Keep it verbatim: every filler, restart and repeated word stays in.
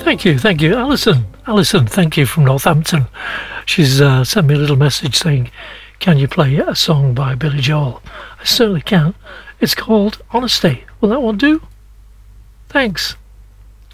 Thank you, thank you. Alison, Alison, thank you from Northampton. She's uh, sent me a little message saying, can you play a song by Billy Joel? I certainly can. It's called Honesty. Will that one do? Thanks.